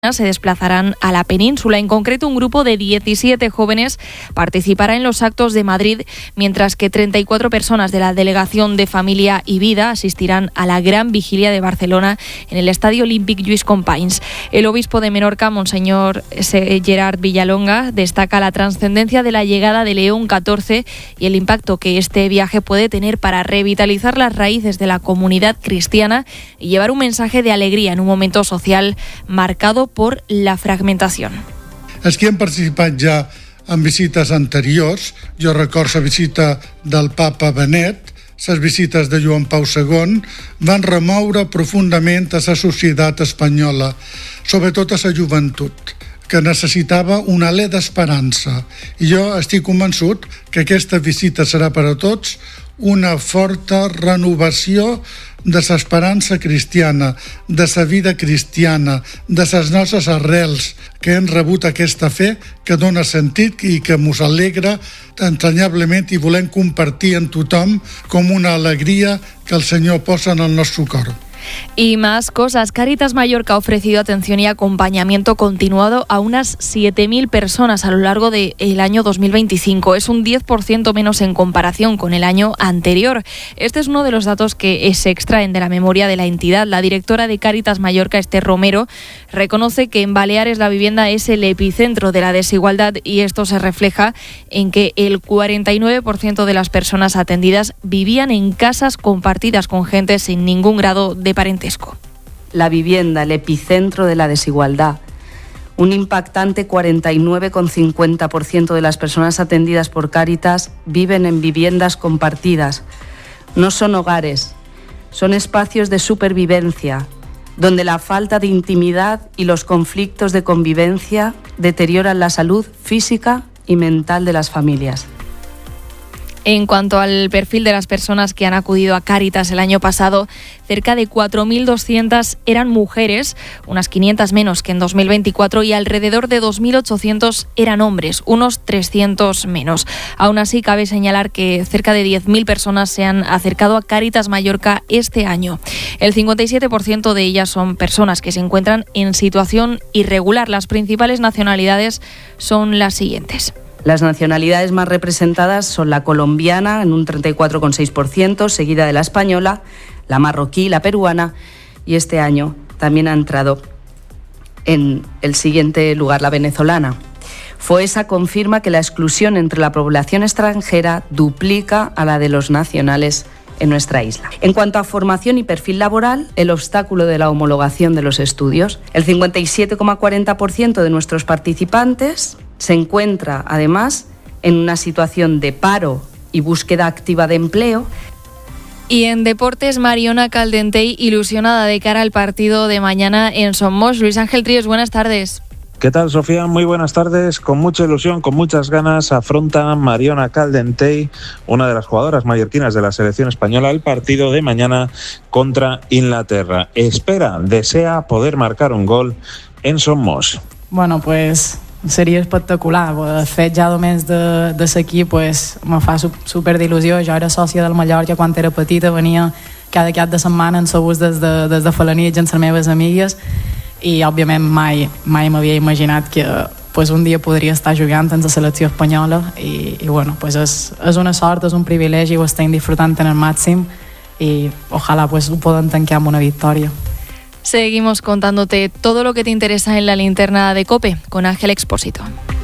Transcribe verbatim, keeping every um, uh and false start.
se desplazarán a la península. En concreto, un grupo de diecisiete jóvenes participará en los actos de Madrid, mientras que treinta y cuatro personas de la Delegación de Familia y Vida asistirán a la gran vigilia de Barcelona en el Estadio Olímpic Lluís Companys. El obispo de Menorca, Monseñor Gerard Villalonga, destaca la trascendencia de la llegada de León catorce y el impacto que este viaje puede tener para revitalizar las raíces de la comunidad cristiana y llevar un mensaje de alegría en un momento social marcado por la fragmentación. Els que han participat ja en visites anteriors, jo recordo la visita del papa Benet, les visites de Joan Pau segon, van remoure profundament a la societat espanyola, sobretot a la joventut, que necessitava un alè d'esperança. I jo estic convençut que aquesta visita serà per a tots una forta renovació de l'esperança cristiana, de la vida cristiana, de les nostres arrels, que hem rebut aquesta fe que dona sentit i que ens alegra entranyablement i volem compartir amb tothom com una alegria que el Senyor posa en el nostre cor. Y más cosas. Cáritas Mallorca ha ofrecido atención y acompañamiento continuado a unas siete mil personas a lo largo del año dos mil veinticinco. Es un diez por ciento menos en comparación con el año anterior. Este es uno de los datos que se extraen de la memoria de la entidad. La directora de Cáritas Mallorca, Esther Romero, reconoce que en Baleares la vivienda es el epicentro de la desigualdad y esto se refleja en que el cuarenta y nueve por ciento de las personas atendidas vivían en casas compartidas con gente sin ningún grado de parentesco. La vivienda, el epicentro de la desigualdad. Un impactante cuarenta y nueve coma cincuenta por ciento de las personas atendidas por Cáritas viven en viviendas compartidas. No son hogares, son espacios de supervivencia, donde la falta de intimidad y los conflictos de convivencia deterioran la salud física y mental de las familias. En cuanto al perfil de las personas que han acudido a Cáritas el año pasado, cerca de cuatro mil doscientas eran mujeres, unas quinientas menos que en dos mil veinticuatro, y alrededor de dos mil ochocientos eran hombres, unos trescientos menos. Aún así, cabe señalar que cerca de diez mil personas se han acercado a Cáritas Mallorca este año. El cincuenta y siete por ciento de ellas son personas que se encuentran en situación irregular. Las principales nacionalidades son las siguientes. Las nacionalidades más representadas son la colombiana en un treinta y cuatro coma seis por ciento, seguida de la española, la marroquí, la peruana, y este año también ha entrado en el siguiente lugar la venezolana. FOESA confirma que la exclusión entre la población extranjera duplica a la de los nacionales en nuestra isla. En cuanto a formación y perfil laboral, el obstáculo de la homologación de los estudios. El cincuenta y siete coma cuarenta por ciento de nuestros participantes se encuentra, además, en una situación de paro y búsqueda activa de empleo. Y en deportes, Mariona Caldentey ilusionada de cara al partido de mañana en Somos. Luis Ángel Tríos, buenas tardes. ¿Qué tal, Sofía? Muy buenas tardes. Con mucha ilusión, con muchas ganas, afronta Mariona Caldentey, una de las jugadoras mallorquinas de la selección española, el partido de mañana contra Inglaterra. Espera, desea poder marcar un gol en Somos. Bueno, pues seria espectacular. De fet, ja només de, de seguir pues, me fa super d'il·lusió. Jo era sòcia del Mallorca quan era petita, venia cada cap de setmana en el bus des de, des de Felanitx amb les meves amigues i òbviament mai, mai m'havia imaginat que pues, un dia podria estar jugant en la selecció espanyola i, i bueno, pues és, és una sort, és un privilegi, ho estem disfrutant en el màxim i ojalà pues, ho podem tancar amb una victòria. Seguimos contándote todo lo que te interesa en la linterna de COPE con Ángel Expósito.